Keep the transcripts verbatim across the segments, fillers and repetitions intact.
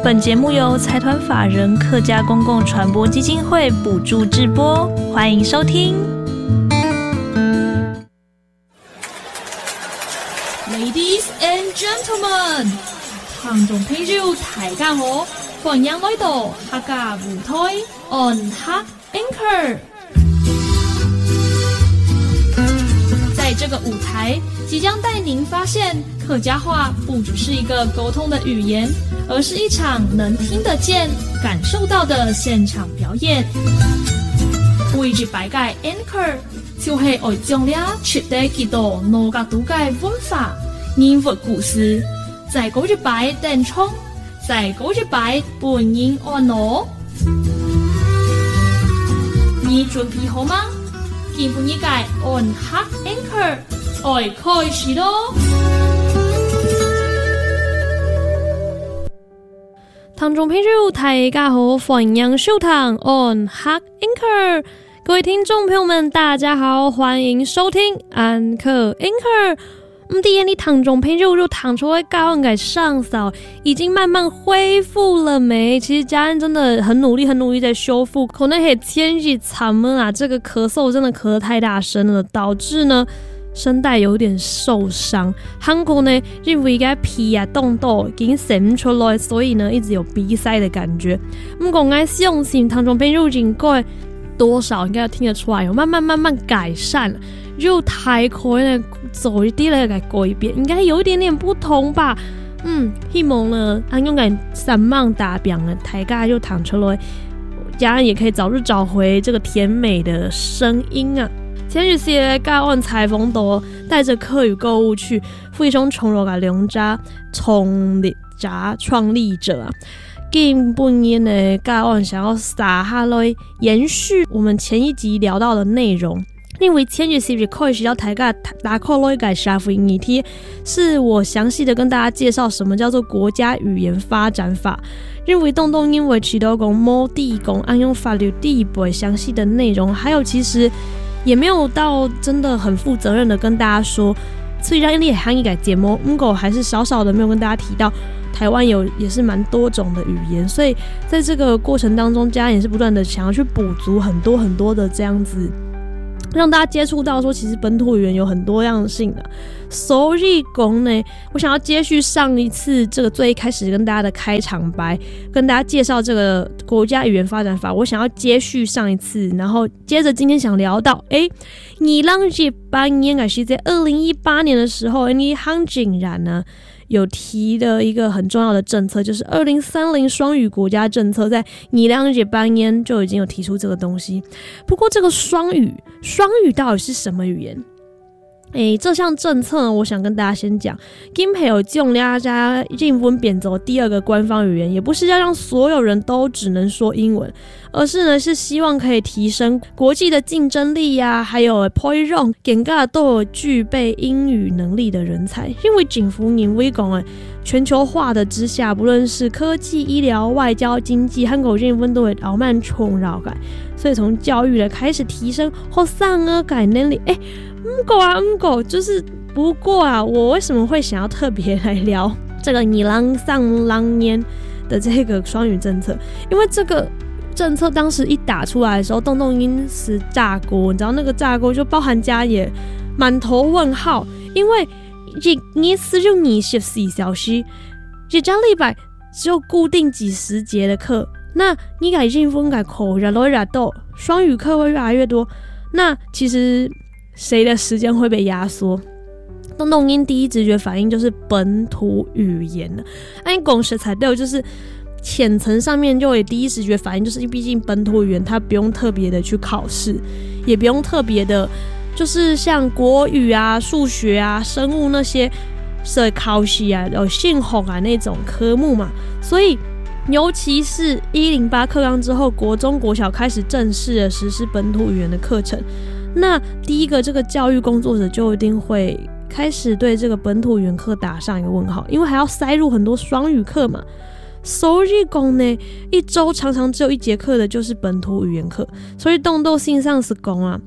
本节目由财团法人客家公共传播基金会补助制播，欢迎收听。 Ladies and gentlemen， 聽眾朋友大家好，歡迎來到客家舞台 On Hak Anchor。在這個舞台，即將帶您發現客家話不只是一個溝通的語言，而是一場能聽得見、感受到的現場表演。每一擺嘅 Anchor 就係愛將倆取得幾多農家獨嘅文化、人物故事，在嗰一擺登場，在嗰一擺伴人安樂。你準備好嗎？今日嘅 On Hak Anchor 愛開始咯！ 聽眾朋友大家好，歡迎收聽 On Hak Anchor。各位聽眾朋友們大家好，歡迎收聽安可 Anchor。咁第一你聽眾朋友就聽出來高安嘅上掃已經慢慢恢復了沒？其實家人真的很努力很努力在修復，可能係前幾場啊，這個咳嗽真的咳得太大聲了，導致呢聲帶有點受傷。韓國呢因為個皮啊凍到已經生出來，所以呢一直有鼻塞的感覺。咁講我相信聽眾朋友應該多少應該聽得出來有慢慢慢慢改善了，就大概呢走一啲咧改變，應該有一點點不同吧。嗯，希望呢安勇敢三棒打表呢，大家就躺出來，家人也可以早日找回這個甜美的聲音啊。前幾次嘉安採訪到帶着客語購物去富中崇柔嘅兩家創立家創立者啊。今半年呢，嘉安想要撒下來延續我們前一集聊到的內容，因為前幾集開始要大家打開來個社會議題，是我詳細的跟大家介紹什麼叫做國家語言發展法。因為東東因為提到講某地講按用法律第一步詳細的內容，還有其實也沒有到真的很負責任的跟大家說，雖然你也行一個節目，不過還是少少的沒有跟大家提到台灣有也是蠻多種的語言，所以在這個過程當中，家人也是不斷的想要去補足很多很多的這樣子，讓大家接觸到說其實本土語言有很多樣性的。所以講呢，我想要接續上一次這個最一開始跟大家的開場白，跟大家介紹這個國家語言發展法，我想要接續上一次，然後接着今天想聊到誒二零一八年還是在二零一八年的時候，你很竟然呢有提的一個很重要的政策，就是二零三零雙語國家政策，在二零一八年就已經有提出這個東西。不過這個雙語雙語到底是什麼語言？誒，這項政策呢，我想跟大家先講，今培有用大家英文變走第二個官方語言，也不是要讓所有人都只能說英文，而是呢是希望可以提升國際的競爭力呀、啊，還有可以讓更加都有具備英語能力的人才。因為政府因為講誒全球化的之下，不論是科技、醫療、外交、經濟，韓國人都會傲慢衝擾改，所以從教育的開始提升學生啊改能力。誒，唔過啊唔過，就是不過啊，我為什麼會想要特別來聊這個二零三零年的這個雙語政策？因為這個政策當時一打出來的時候，動動因是炸鍋，你知道那個炸鍋就包含家也滿頭問號，因為一次就二十四小時，一個禮拜只有固定幾十節的課，那你改進分改口越來越多，雙語課會越來越多，那其實誰的時間會被壓縮？東東英第一直覺反應就是本土語言了，按公學才對，就是淺層上面就會第一直覺反應，就是畢竟本土語言它不用特別的去考試，也不用特別的就是像國語啊、數學啊、生物那些是考試啊、有性學啊那種科目嘛，所以尤其是一零八課綱之後，國中國小開始正式的實施本土語言的課程，那第一個這個教育工作者就一定會開始對這個本土語言課打上一個問號，因為還要塞入很多雙語課嘛。所以講呢，一周常常只有一節課的就是本土語言課，所以動動性上是講啊。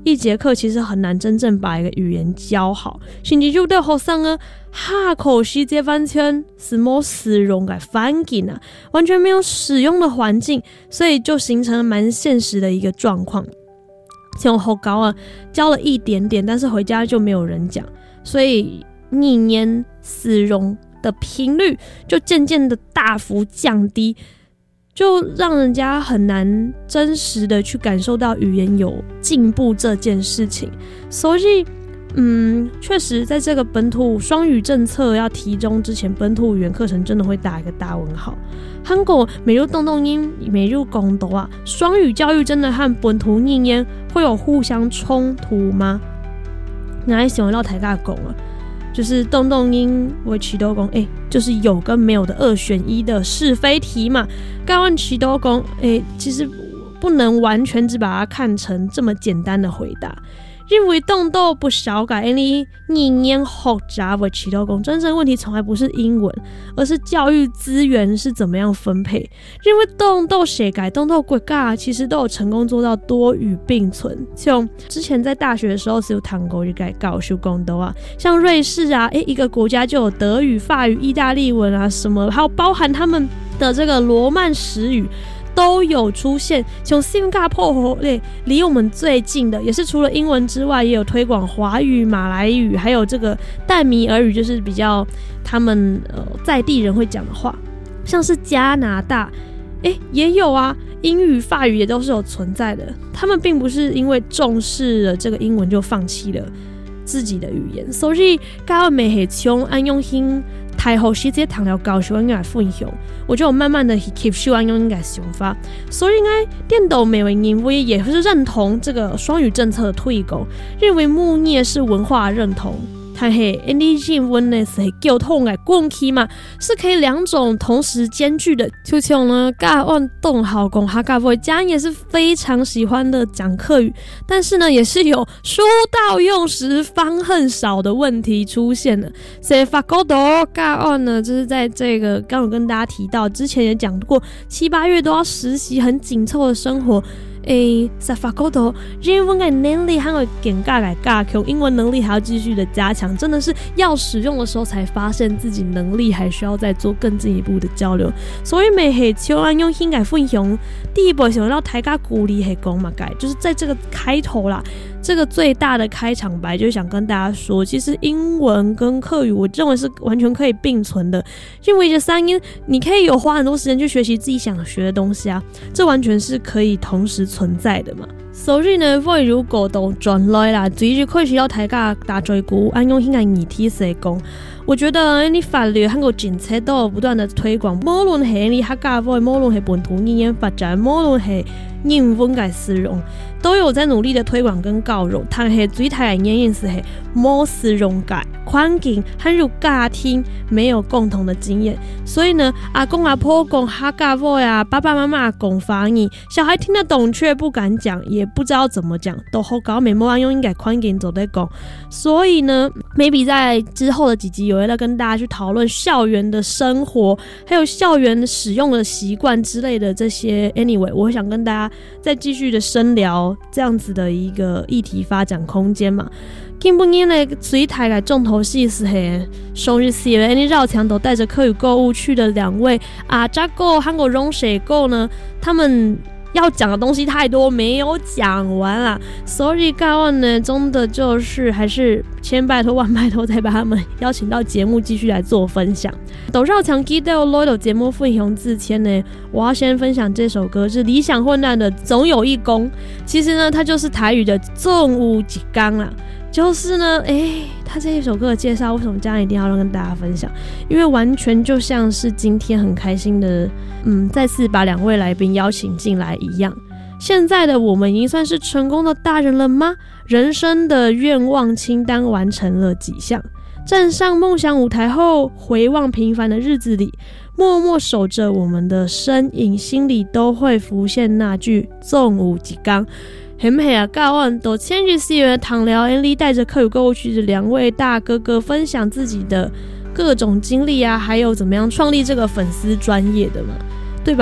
一节课其实很难真正把一个语言教好，甚至就对学生呢下口时间完全是没使用的环境啊，完全没有使用的环境，所以就形成了蛮现实的一个状况。像学校啊教了一点点，但是回家就没有人讲，所以逆年使用的频率就渐渐的大幅降低，就让人家很难真实的去感受到语言有进步这件事情。所以嗯，确实在这个本土双语政策要提中之前，本土语言课程真的会打一个大问号。韩国美入动动音美入公读啊，双语教育真的和本土语言会有互相冲突吗？哪里喜欢到台大讲啊，就是动动音为启动讲，哎，就是有跟没有的二选一的是非题嘛。刚问启动讲，哎，其实不能完全只把它看成这么简单的回答。因为动动不少改你语言学杂为启动讲，真正问题从来不是英文，而是教育资源是怎么样分配。因为动动谁改动动国家其实都有成功做到多语并存，像之前在大学的时候是有谈过一个教授讲的啊，像瑞士啊，诶，一个国家就有德语、法语、意大利文啊什么，还有包含他们的这个罗曼史语都有出现。从新加坡离我们最近的，也是除了英文之外，也有推广华语、马来语，还有这个淡米尔语，就是比较他们、呃、在地人会讲的话。像是加拿大，诶，也有啊，英语、法语也都是有存在的。他们并不是因为重视了这个英文就放弃了自己的语言，所以教美系从安用心太后时节谈了教授应该分享，我就慢慢的吸收安用应该想法，所以应该电动美文因为也是认同这个双语政策的推广，认为母语是文化认同。但是你认为呢是沟通的关系嘛，是可以两种同时兼具的。就像呢，教案动好讲哈教会家人也是非常喜欢的讲客语，但是呢，也是有书到用时方恨少的问题出现了。所以法国的教案呢，就是在这个刚有跟大家提到，之前也讲过，七八月都要实习，很紧凑的生活。诶，在法国的英文的能力还有更加的加强，英文能力还要继续的加强，真的是要使用的时候才发现自己能力还需要再做更进一步的交流。所以每系像安用心改分享，第一步想要大家鼓励系讲嘛，改就是在这个开头啦。这个最大的开场白就想跟大家说，其实英文跟客语我认为是完全可以并存的，因为这三音你可以有花很多时间去学习自己想学的东西啊，这完全是可以同时存在的嘛。所以呢，我如果都转来啦，最就开始要大家大嘴鼓安用心的议题来讲，我觉得你法律和政策都有不断的推广，无论是你客家话，无论是本土语言发展，无论是英文的使用，都有在努力的推广跟教育，但是最大的原因是没使用的环境和入家庭没有共同的经验，所以呢，阿公阿婆讲客家话呀，爸爸妈妈讲法语，小孩听得懂却不敢讲，也不知道怎么讲，都好搞没没安用应该环境走在讲，所以呢 ，maybe 在之后的几集有要跟大家去讨论校园的生活，还有校园使用的习惯之类的这些。Anyway， 我想跟大家再继续的深聊这样子的一个议题发展空间嘛。今本年呢，最大的重头戏是嘿，双日四月，你绕墙都带着客语购物去的两位阿扎狗和我荣水狗呢，他们要讲的东西太多，没有讲完啦。所以教案呢，真的就是还是千拜托万拜托，再把他们邀请到节目继续来做分享。都绕墙记得有来到节目分享之前呢，我要先分享这首歌是理想混乱的《总有一功》。其实呢，它就是台语的“总有一工”啦。就是呢，诶，他这一首歌的介绍，为什么这样一定要跟大家分享？因为完全就像是今天很开心的，嗯，再次把两位来宾邀请进来一样。现在的我们已经算是成功的大人了吗？人生的愿望清单完成了几项？站上梦想舞台后，回望平凡的日子里，默默守着我们的身影，心里都会浮现那句“总有一工”。很配啊！教案都千日四月唐聊 Andy 带着客语购物区的两位大哥哥分享自己的各种经历啊，还有怎么样创立这个粉丝专业的嘛，对吧？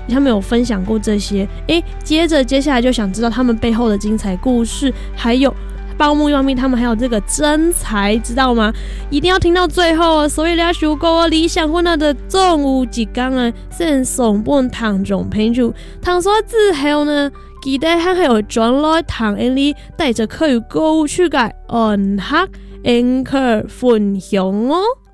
他们有分享过这些。诶，接着接下来就想知道他们背后的精彩故事，还有报幕要命他们还有这个真才，知道吗？一定要听到最后哦。所以咧，如果理想混的总有一天啊，先送本听众朋友，听说之后呢，记得还有转来听因你带着客语歌舞去嘅 on 黑 anchor 分享哦。